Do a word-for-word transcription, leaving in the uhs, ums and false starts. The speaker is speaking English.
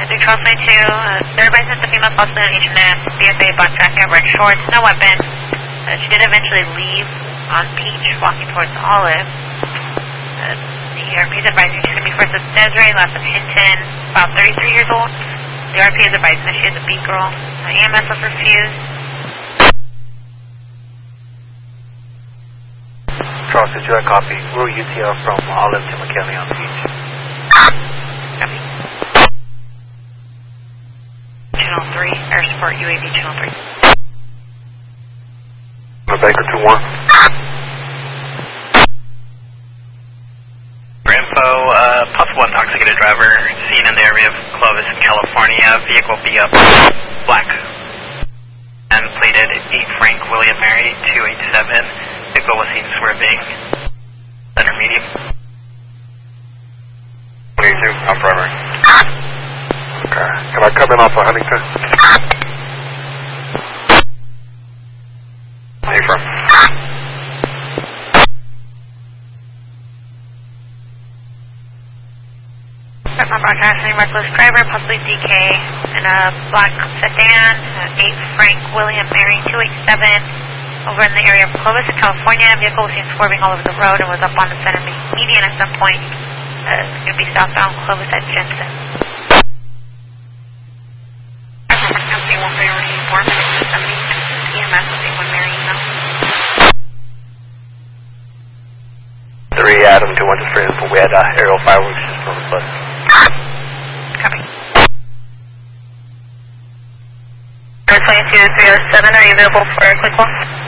three Charles twenty-two, uh, everybody says the female possibly on H and S, B S A bought tracking at red shorts, no weapon. Uh, she did eventually leave on Peach, walking towards Olive. Uh, the R P is advising she's going to be first with Desiree, last with Hinton, about thirty-three years old. The R P is advising that she is a beat girl. Uh, E M S was refused. Charles, did you have copy? We're U T L from Olive to McKinley on Peach. Copy. Channel three, air support U A V channel three. Baker two one. For info, uh, possible intoxicated driver seen in the area of Clovis, California. Vehicle B up, black. And plated eight Frank William Mary two eight seven. Vehicle was seen swerving. Center medium. twenty-two, I'm primary. Okay. Can I come in off of Huntington? Where are you from? I'm broadcasting reckless driver, possibly D K, in a black sedan, uh, eight Frank William Mary two eight seven, over in the area of Clovis, California. Vehicle was seen swerving all over the road and was up on the center median at some point. Uh, it's going to be southbound Clovis at Jensen. one priority four minutes seventy E M S one Mary email. Three Adam two one just for info. We had uh, aerial fireworks just from the bus. Copy. twenty-two three oh seven, are you available for a quick call?